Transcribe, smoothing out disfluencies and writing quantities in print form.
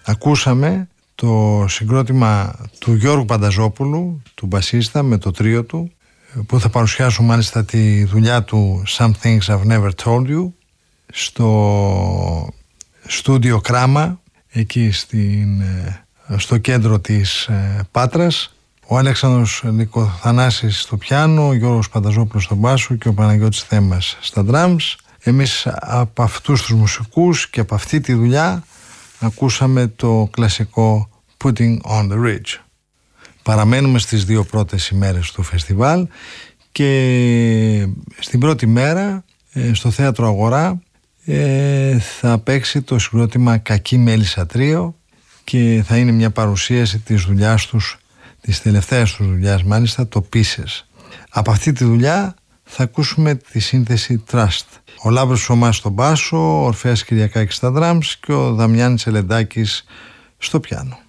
Ακούσαμε το συγκρότημα του Γιώργου Πανταζόπουλου, του μπασίστα, με το τρίο του, που θα παρουσιάσουν μάλιστα τη δουλειά του Some Things I've Never Told You στο στούντιο Κράμα, εκεί στο κέντρο της Πάτρας. Ο Αλέξανδρος Νικοθανάσης στο πιάνο, ο Γιώργος Πανταζόπουλος στο μπάσο και ο Παναγιώτης Θέμας στα drums. Εμείς από αυτούς τους μουσικούς και από αυτή τη δουλειά ακούσαμε το κλασικό Putting on the Ridge. Παραμένουμε στις δύο πρώτες ημέρες του φεστιβάλ και στην πρώτη μέρα στο Θέατρο Αγορά θα παίξει το συγκρότημα Κακή Μέλισσα Τρίο και θα είναι μια παρουσίαση της δουλειάς τους, της τελευταίας τους δουλειάς μάλιστα, το Pieces. Από αυτή τη δουλειά θα ακούσουμε τη σύνθεση Trust. Ο Λάμπρος Ψωμάς στο μπάσο, ο Ορφέας Κυριακάκης στα drums και ο Δαμιάννης Ελεντάκης στο πιάνο.